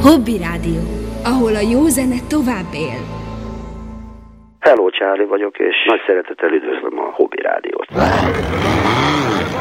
Hobby Rádió, ahol a jó zene tovább él. Hello, Charlie vagyok, és nagy szeretettel üdvözlöm a Hobby Rádiót.